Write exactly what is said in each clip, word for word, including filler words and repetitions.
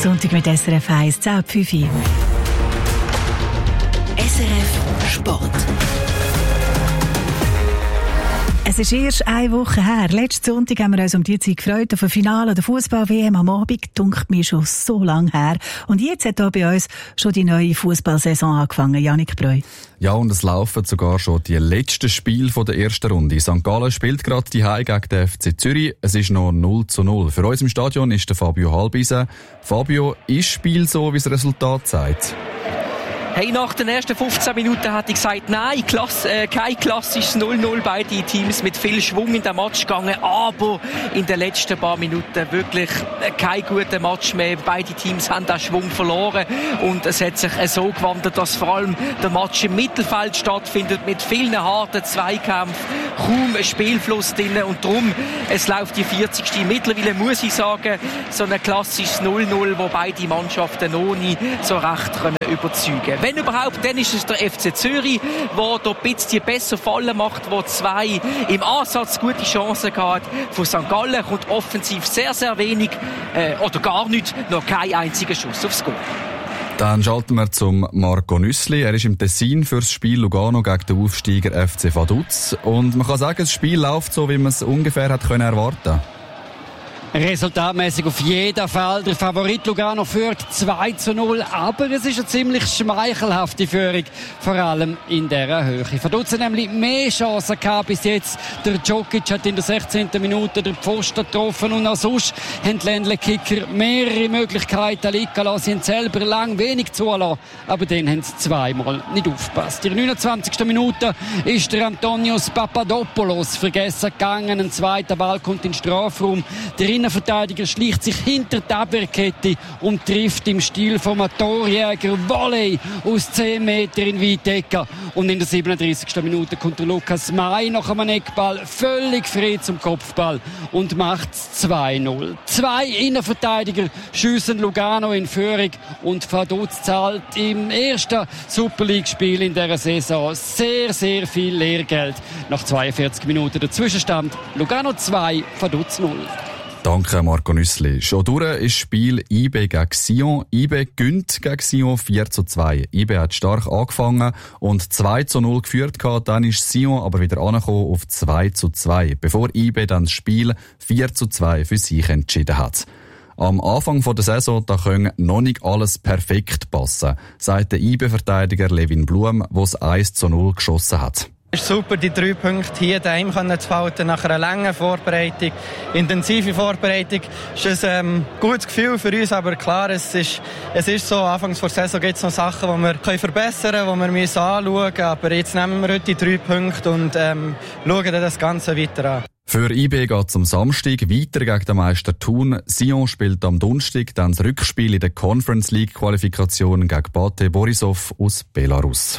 Sonntag mit S R F eins, zehn Uhr fünf. S R F Sport. Es ist erst eine Woche her. Letzten Sonntag haben wir uns um die Zeit gefreut auf ein Finale der Fußball-W M am Abend. Dunkt mir schon so lange her. Und jetzt hat hier bei uns schon die neue Fußballsaison angefangen. Jannik Breu. Ja, und es laufen sogar schon die letzten Spiele der ersten Runde. Sankt Gallen spielt gerade die Heim gegen den F C Zürich. Es ist noch null zu null. Für uns im Stadion ist der Fabio Halbisen. Fabio, ist das Spiel so, wie das Resultat sagt? Hey, nach den ersten fünfzehn Minuten hätte ich gesagt, nein, Klasse, äh, kein klassisches null null. Beide Teams mit viel Schwung in den Match gegangen, aber in den letzten paar Minuten wirklich kein guter Match mehr. Beide Teams haben den Schwung verloren und es hat sich so gewandelt, dass vor allem der Match im Mittelfeld stattfindet mit vielen harten Zweikämpfen, kaum ein Spielfluss drin und darum, es läuft die vierzigste Mittlerweile muss ich sagen, so ein klassisches null null, wo beide Mannschaften noch nie so recht können überzeugen können. Wenn überhaupt, dann ist es der F C Zürich, der hier ein bisschen besser Fallen macht, der zwei im Ansatz gute Chancen hat. Von Sankt Gallen kommt offensiv sehr, sehr wenig äh, oder gar nicht, noch kein einziger Schuss aufs Goal. Dann schalten wir zum Marco Nüssli. Er ist im Tessin für das Spiel Lugano gegen den Aufsteiger F C Vaduz. Und man kann sagen, das Spiel läuft so, wie man es ungefähr hat können erwarten. Resultatmäßig auf jeden Fall. Der Favorit Lugano führt zwei zu null, aber es ist eine ziemlich schmeichelhafte Führung, vor allem in dieser Höhe. Vaduz hat nämlich mehr Chancen gehabt bis jetzt. Der Djokic hat in der sechzehnten Minute den Pfosten getroffen und auch sonst haben die Ländle-Kicker mehrere Möglichkeiten liegen lassen. Sie haben selber lang wenig zulassen, aber dann haben sie zweimal nicht aufgepasst. In der neunundzwanzigsten Minute ist der Antonios Papadopoulos vergessen gegangen. Ein zweiter Ball kommt in den Strafraum. Der Innenverteidiger schleicht sich hinter die Abwehrkette und trifft im Stil vom Torjäger Volley aus zehn Metern in Weitecker. Und in der siebenunddreißigsten Minute kommt der Lukas May nach einem Eckball völlig frei zum Kopfball und macht zwei null. Zwei Innenverteidiger schiessen Lugano in Führung und Vaduz zahlt im ersten Super League-Spiel in dieser Saison sehr, sehr viel Lehrgeld. Nach zweiundvierzig Minuten der Zwischenstand Lugano zwei, Vaduz null. Danke, Marco Nüssli. Schon durch ist das Spiel I B gegen Sion. I B gönnt gegen Sion vier zu zwei. I B hat stark angefangen und zwei zu null geführt gehabt. Dann ist Sion aber wieder angekommen auf zwei zu zwei, bevor I B dann das Spiel vier zu zwei für sich entschieden hat. Am Anfang der Saison da können noch nicht alles perfekt passen, sagt der I B-Verteidiger Levin Blum, der das eins zu null geschossen hat. Es ist super, die drei Punkte hier daheim zu halten, nach einer langen Vorbereitung, intensive Vorbereitung. Es ist ein ähm, gutes Gefühl für uns, aber klar, es ist, es ist so, anfangs der Saison gibt es noch Sachen, die wir können verbessern können, die wir müssen anschauen müssen, aber jetzt nehmen wir heute die drei Punkte und ähm, schauen dann das Ganze weiter an. Für I B geht es am Samstag weiter gegen den Meister Thun. Sion spielt am Donnerstag dann das Rückspiel in der Conference League Qualifikation gegen Bate Borisov aus Belarus.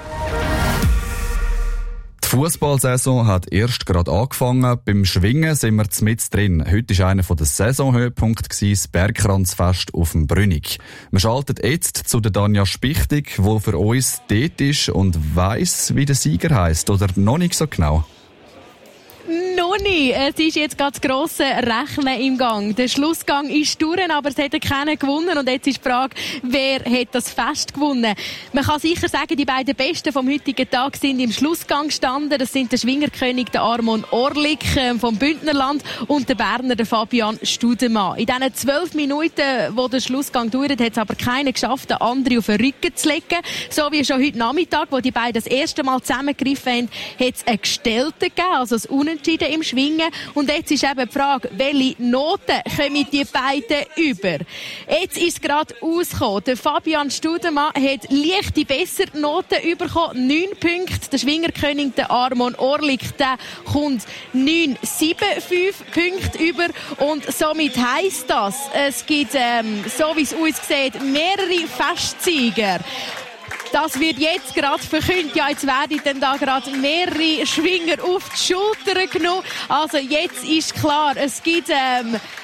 Die Fußballsaison hat erst gerade angefangen. Beim Schwingen sind wir mit drin. Heute war einer der Saisonhöhepunkte das Bergkranzfest auf dem Brünig. Wir schalten jetzt zu der Danja Spichtig, die für uns dort ist und weiss, wie der Sieger heisst. Oder noch nicht so genau? Noch nicht. Es ist jetzt ganz das grosse Rechnen im Gang. Der Schlussgang ist durch, aber es hat keiner gewonnen. Und jetzt ist die Frage, wer hat das Fest gewonnen? Man kann sicher sagen, die beiden Besten vom heutigen Tag sind im Schlussgang gestanden. Das sind der Schwingerkönig, der Armon Orlik äh, vom Bündnerland und der Berner, der Fabian Studemann. In diesen zwölf Minuten, wo der Schlussgang dauert, hat es aber keiner geschafft, den anderen auf den Rücken zu legen. So wie schon heute Nachmittag, wo die beiden das erste Mal zusammengegriffen haben, hat es einen Gestellten gegeben, also das Unentschieden im Schwingen. Und jetzt ist eben die Frage, welche Noten kommen die beiden über? Jetzt ist es gerade rausgekommen. Der Fabian Studemann hat leichte bessere Noten bekommen. neun Punkte. Der Schwingerkönig, der Armon Orlik, der kommt neun Komma fünfundsiebzig Punkte über. Und somit heisst das, es gibt, ähm, so wie es aussieht, mehrere Festsieger. Das wird jetzt gerade verkündet. Ja, jetzt werden dann da gerade mehrere Schwinger auf die Schultern genommen. Also jetzt ist klar, es gibt ähm,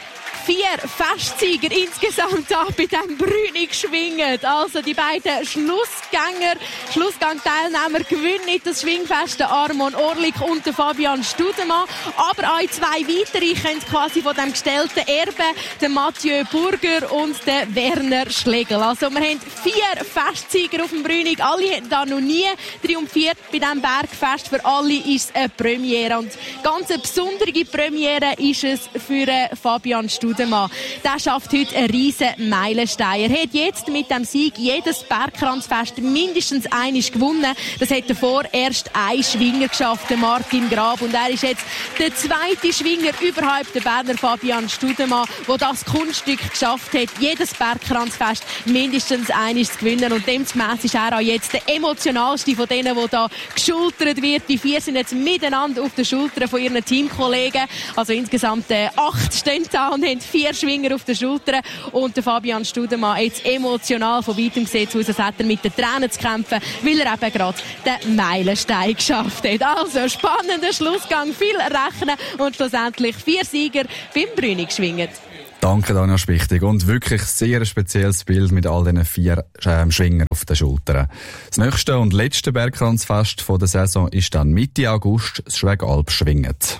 vier Festsieger insgesamt da bei diesem Brünig schwingen. Also die beiden Schlussgänger, Schlussgangteilnehmer gewinnen das Schwingfest, der Armon Orlik und der Fabian Studemann. Aber auch zwei weitere können quasi von dem gestellten Erbe, der Mathieu Burger und der Werner Schlegel. Also wir haben vier Festsieger auf dem Brünig. Alle haben da noch nie triumphiert bei diesem Bergfest. Für alle ist es eine Premiere. Und ganz eine besondere Premiere ist es für Fabian Studemann. Der schafft heute einen riesen Meilenstein. Er hat jetzt mit dem Sieg jedes Bergkranzfest mindestens einmal gewonnen. Das hat davor erst ein Schwinger geschafft, der Martin Grab. Und er ist jetzt der zweite Schwinger überhaupt, der Berner Fabian Studemann, der das Kunststück geschafft hat, jedes Bergkranzfest mindestens einmal zu gewinnen. Und demgemäss ist er auch jetzt der emotionalste von denen, der da geschultert wird. Die vier sind jetzt miteinander auf den Schultern von ihren Teamkollegen. Also insgesamt äh, acht stehen da und haben vier Schwinger auf den Schultern. Und der Fabian Studemann jetzt emotional von weitem gesehen aus, als hätte er mit den Tränen zu kämpfen, weil er eben gerade den Meilenstein geschafft hat. Also spannender Schlussgang, viel Rechnen und schlussendlich vier Sieger beim Brünig schwingen. Danke, Daniel Spichtig. Und wirklich sehr ein spezielles Bild mit all diesen vier äh, Schwingern auf den Schultern. Das nächste und letzte Bergkranzfest von der Saison ist dann Mitte August das Schwegalp schwinget.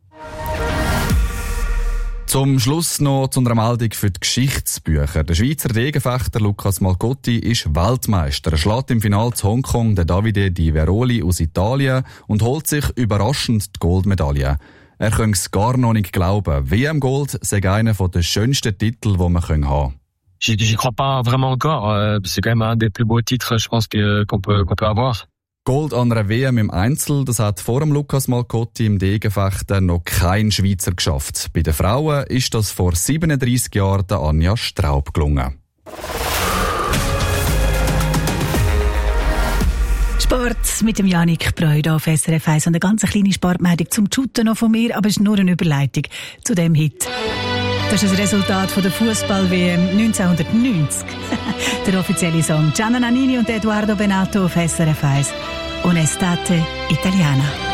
Zum Schluss noch zu einer Meldung für die Geschichtsbücher. Der Schweizer Degenfechter Lukas Malcotti ist Weltmeister. Er schlägt im Finale zu Hongkong den Davide Di Veroli aus Italien und holt sich überraschend die Goldmedaille. Er kann es gar noch nicht glauben. W M Gold sei einer der schönsten Titel, die man haben kann. J'y, j'y crois pas vraiment encore. Euh, c'est quand même un des plus beaux titres, je pense, que, qu'on peut, qu'on peut avoir. Gold an einer W M im Einzel, das hat vor dem Lukas Malcotti im Degenfechten noch kein Schweizer geschafft. Bei den Frauen ist das vor siebenunddreissig Jahren der Anja Straub gelungen. Sport mit dem Janik Breuer auf S R F eins und eine ganz kleine Sportmeldung zum Shooten noch von mir, aber es ist nur eine Überleitung zu dem Hit. Das ist das Resultat von der Fußball-W M neunzehnhundertneunzig. Der offizielle Song Gianna Nannini und Eduardo Benato auf S R F eins. Un'estate italiana.